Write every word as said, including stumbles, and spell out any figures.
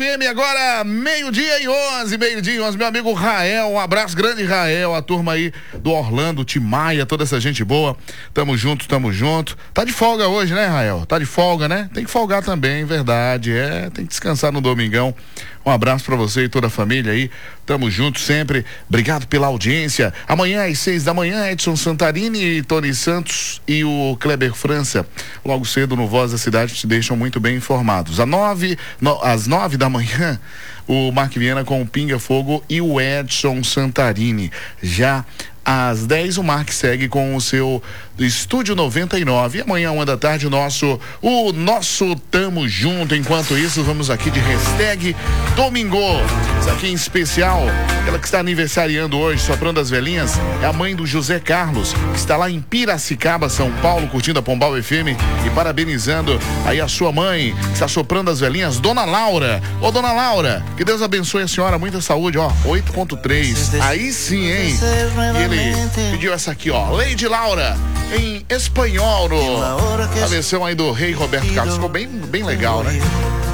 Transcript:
M, agora meio-dia e onze, meio-dia e onze, meu amigo Rael, um abraço grande, Rael, a turma aí do Orlando, Timaia, toda essa gente boa, tamo junto, tamo junto. Tá de folga hoje, né, Rael? Tá de folga, né? Tem que folgar também, verdade, é, tem que descansar no domingão. Um abraço pra você e toda a família aí, tamo junto sempre, obrigado pela audiência. Amanhã às seis da manhã, Edson Santarini, Tony Santos e o Kleber França, logo cedo no Voz da Cidade, te deixam muito bem informados. Às nove, no, às nove da manhã, o Mark Viana com o Pinga Fogo e o Edson Santarini. Já às dez, o Mark segue com o seu Estúdio noventa e nove. E amanhã, uma da tarde, o nosso, o nosso Tamo Junto. Enquanto isso, vamos aqui de hashtag Domingo. Isso aqui em especial, ela que está aniversariando hoje, soprando as velhinhas, é a mãe do José Carlos, que está lá em Piracicaba, São Paulo, curtindo a Pombal F M e parabenizando aí a sua mãe, que está soprando as velhinhas, Dona Laura. Ô, Dona Laura, que Deus abençoe a senhora, muita saúde, ó, oito ponto três. Aí sim, hein? E ele pediu essa aqui, ó, Lady Laura, em espanhol, no, a versão aí do Rei Roberto Carlos. Ficou bem, bem legal, né?